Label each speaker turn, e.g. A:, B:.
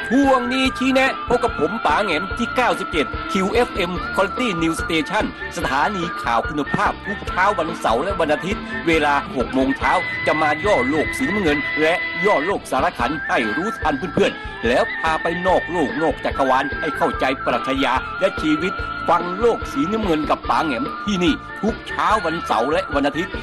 A: ช่วงนี้ชี้แนะพบกับผมป๋าแหงมที่ 97 QFM Quality News Station สถานีข่าวคุณภาพทุกเช้าวันเสาร์และวันอาทิตย์เวลา 6 โมงเช้าจะมาย่อโลกสีน้ำเงินและย่อโลกสารขันให้รู้ทันเพื่อนๆแล้วพาไปนอกโลกนอกจักรวาลให้เข้าใจปรัชญาและชีวิตฟังโลกสีน้ำเงินกับป๋าแหงมที่นี่ทุกเช้าวันเสาร์และวันอาทิตย์